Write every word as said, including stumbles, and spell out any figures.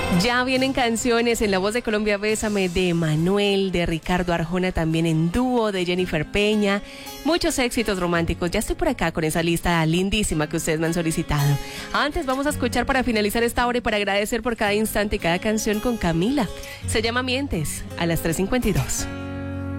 Ya vienen canciones en La Voz de Colombia, Bésame, de Manuel, de Ricardo Arjona, también en dúo, de Jennifer Peña. Muchos éxitos románticos. Ya estoy por acá con esa lista lindísima que ustedes me han solicitado. Antes vamos a escuchar para finalizar esta hora y para agradecer por cada instante y cada canción con Camila. Se llama Mientes, a las tres cincuenta y dos.